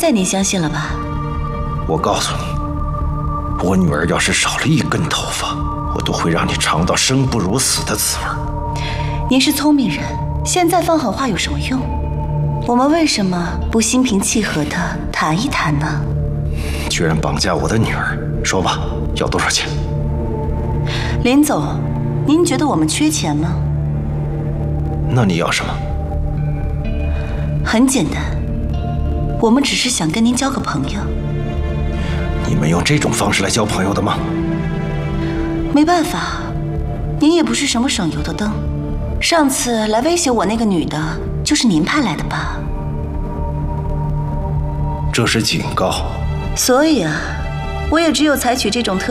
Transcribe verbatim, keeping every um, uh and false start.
在你相信了吧？ 我告诉你，我女儿要是少了一根头发，我都会让你尝到生不如死的滋味。 您是聪明人，现在放狠话有什么用？我们为什么不心平气和地谈一谈呢？ 居然绑架我的女儿，说吧，要多少钱？ 林总，您觉得我们缺钱吗？ 那你要什么？ 很简单，我们只是想跟您交个朋友。 你们用这种方式来交朋友的吗？ 没办法，您也不是什么省油的灯。上次来威胁我那个女的，就是您派来的吧？ 这是警告。 所以啊，我也只有采取这种特